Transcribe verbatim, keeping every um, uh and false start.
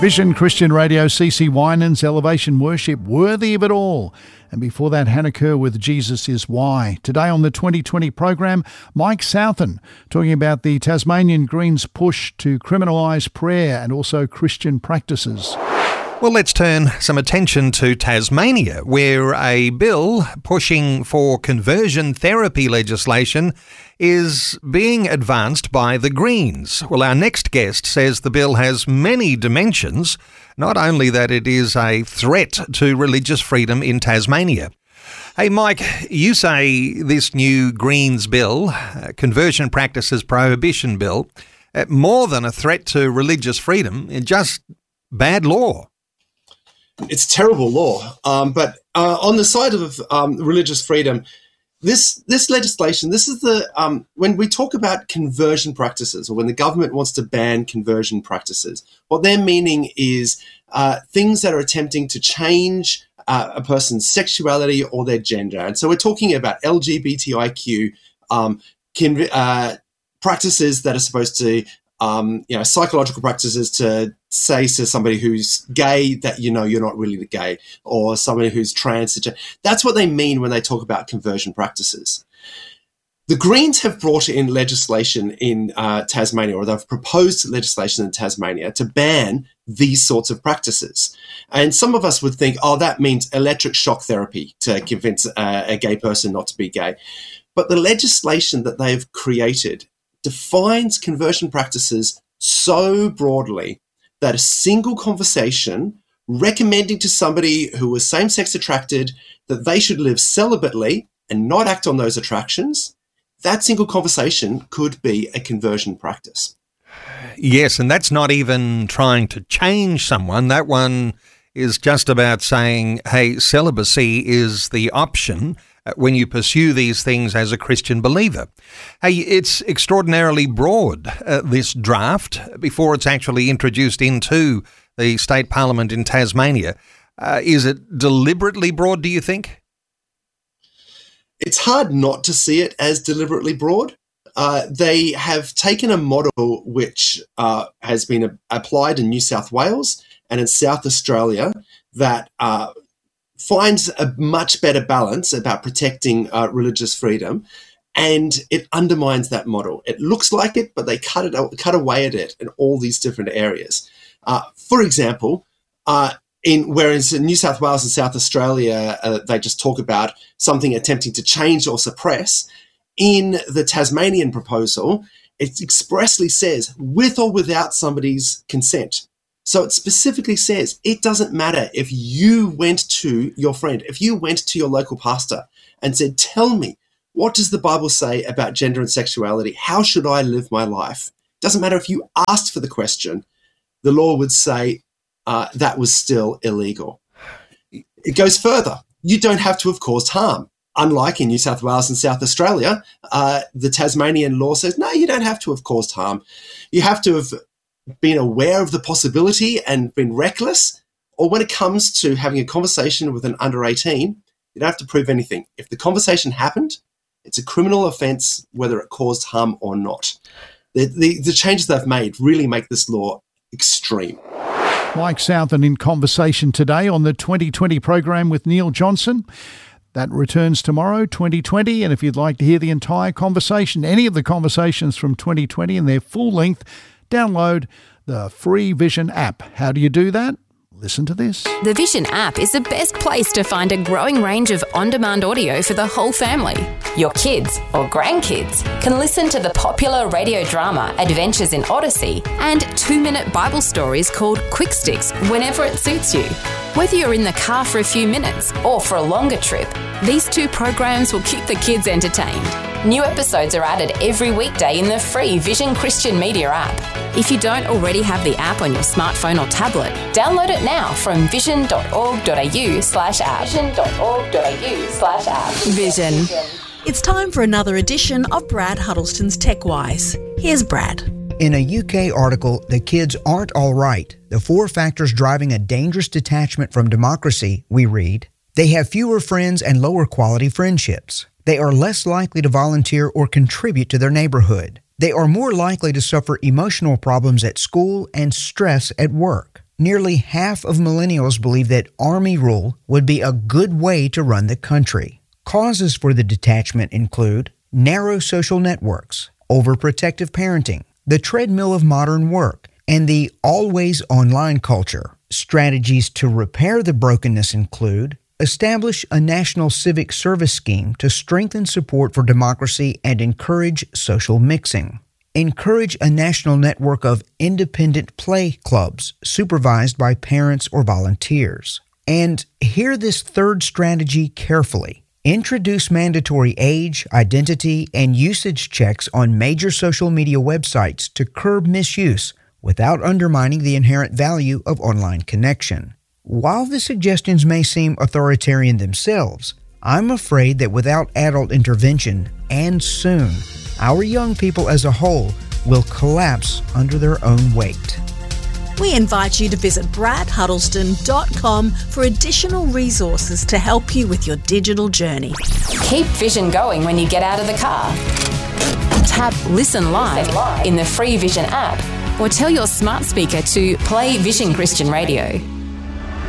Vision Christian Radio, C C Winans, Elevation Worship, Worthy of It All. And before that, Hannah Kerr with Jesus Is Why. Today on the twenty twenty program, Mike Southen talking about the Tasmanian Greens push to criminalise prayer and also Christian practices. Well, let's turn some attention to Tasmania, where a bill pushing for conversion therapy legislation is being advanced by the Greens. Well, our next guest says the bill has many dimensions, not only that it is a threat to religious freedom in Tasmania. Hey, Mike, you say this new Greens bill, uh, Conversion Practices Prohibition Bill, uh, more than a threat to religious freedom, just bad law. It's terrible law. Um, but uh, on the side of um, religious freedom, this this legislation, this is the, um, when we talk about conversion practices, or when the government wants to ban conversion practices, what they're meaning is uh, things that are attempting to change uh, a person's sexuality or their gender. And so we're talking about L G B T I Q um, con- uh, practices that are supposed to Um, you know, psychological practices to say to somebody who's gay that, you know, you're not really gay, or somebody who's trans. That's what they mean when they talk about conversion practices. The Greens have brought in legislation in uh, Tasmania, or they've proposed legislation in Tasmania to ban these sorts of practices. And some of us would think, oh, that means electric shock therapy to convince uh, a gay person not to be gay. But the legislation that they've created defines conversion practices so broadly that a single conversation recommending to somebody who was same-sex attracted that they should live celibately and not act on those attractions, that single conversation could be a conversion practice. Yes, and that's not even trying to change someone. That one is just about saying, hey, celibacy is the option when you pursue these things as a Christian believer. Hey, it's extraordinarily broad, uh, this draft, before it's actually introduced into the state parliament in Tasmania. Uh, is it deliberately broad, do you think? It's hard not to see it as deliberately broad. Uh, they have taken a model which uh, has been a- applied in New South Wales and in South Australia that uh, finds a much better balance about protecting uh, religious freedom, and it undermines that model. It looks like it, but they cut it cut away at it in all these different areas. Uh, for example, uh, in whereas in New South Wales and South Australia, uh, they just talk about something attempting to change or suppress, in the Tasmanian proposal, it expressly says with or without somebody's consent. So it specifically says it doesn't matter if you went to your friend, if you went to your local pastor and said, tell me, what does the Bible say about gender and sexuality? How should I live my life? It doesn't matter if you asked for the question. The law would say uh, that was still illegal. It goes further. You don't have to have caused harm. Unlike in New South Wales and South Australia, uh, the Tasmanian law says, no, you don't have to have caused harm. You have to have been aware of the possibility and been reckless, or when it comes to having a conversation with an under eighteen, you don't have to prove anything. If the conversation happened, it's a criminal offence whether it caused harm or not. The, the, the changes they've made really make this law extreme. Mike Southen in conversation today on the twenty twenty program with Neil Johnson. That returns tomorrow, twenty twenty, and if you'd like to hear the entire conversation, any of the conversations from twenty twenty in their full length, download the free Vision app. How do you do that? Listen to this. The Vision app is the best place to find a growing range of on-demand audio for the whole family. Your kids or grandkids can listen to the popular radio drama Adventures in Odyssey and two-minute Bible stories called Quick Sticks whenever it suits you. Whether you're in the car for a few minutes or for a longer trip, these two programs will keep the kids entertained. New episodes are added every weekday in the free Vision Christian Media app. If you don't already have the app on your smartphone or tablet, download it now from vision.org.au slash app. vision.org.au slash app. Vision. It's time for another edition of Brad Huddleston's TechWise. Here's Brad. In a U K article, The Kids Aren't All Right, the four factors driving a dangerous detachment from democracy, we read, they have fewer friends and lower quality friendships. They are less likely to volunteer or contribute to their neighborhood. They are more likely to suffer emotional problems at school and stress at work. Nearly half of millennials believe that Army rule would be a good way to run the country. Causes for the detachment include narrow social networks, overprotective parenting, the treadmill of modern work, and the always online culture. Strategies to repair the brokenness include establish a national civic service scheme to strengthen support for democracy and encourage social mixing. Encourage a national network of independent play clubs supervised by parents or volunteers. And hear this third strategy carefully. Introduce mandatory age, identity, and usage checks on major social media websites to curb misuse without undermining the inherent value of online connection. While the suggestions may seem authoritarian themselves, I'm afraid that without adult intervention, and soon, our young people as a whole will collapse under their own weight. We invite you to visit brad huddleston dot com for additional resources to help you with your digital journey. Keep Vision going when you get out of the car. Tap Listen Live, Listen live. in the free Vision app, or tell your smart speaker to play Vision Christian Radio.